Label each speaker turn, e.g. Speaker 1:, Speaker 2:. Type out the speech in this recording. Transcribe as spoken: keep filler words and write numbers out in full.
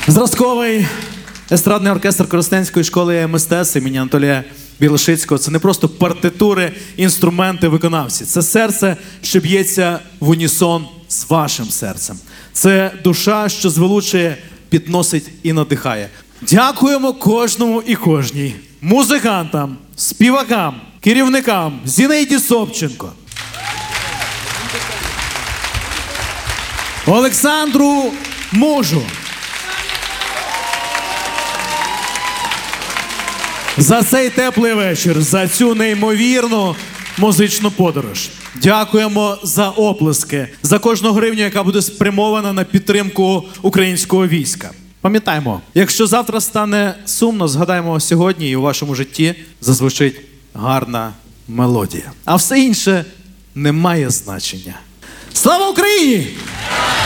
Speaker 1: Зразковий естрадний оркестр Коростенської школи мистецтв імені Анатолія Білошицького – це не просто партитури, інструменти, виконавці. Це серце, що б'ється в унісон з вашим серцем. Це душа, що звеличує, підносить і надихає. Дякуємо кожному і кожній. Музикантам, співакам, керівникам, Зінаїді Собченко, Олександру Мужу за цей теплий вечір, за цю неймовірну музичну подорож. Дякуємо за оплески, за кожну гривню, яка буде спрямована на підтримку українського війська. Пам'ятаємо, якщо завтра стане сумно, згадаємо сьогодні і у вашому житті зазвучить гарна мелодія. А все інше не має значення. Слава Україні!